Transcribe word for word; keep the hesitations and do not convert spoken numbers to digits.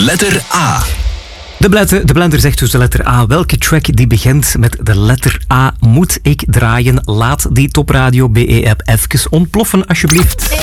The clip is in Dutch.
letter A. De blender, de blender zegt dus de letter A. Welke track die begint met de letter A moet ik draaien? Laat die Top Radio B E-app even ontploffen, alsjeblieft.